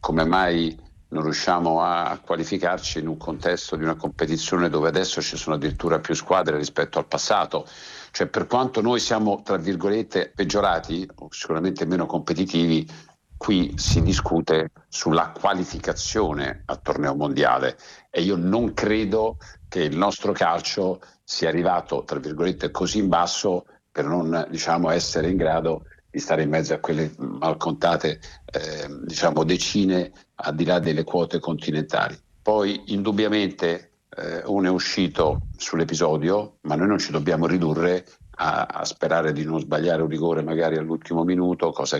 come mai non riusciamo a qualificarci in un contesto di una competizione dove adesso ci sono addirittura più squadre rispetto al passato. Cioè, per quanto noi siamo, tra virgolette, peggiorati o sicuramente meno competitivi, qui si discute sulla qualificazione al torneo mondiale e io non credo che il nostro calcio sia arrivato, tra virgolette, così in basso per non, diciamo, essere in grado di stare in mezzo a quelle malcontate diciamo decine al di là delle quote continentali. Poi indubbiamente uno è uscito sull'episodio, ma noi non ci dobbiamo ridurre a sperare di non sbagliare un rigore magari all'ultimo minuto, cosa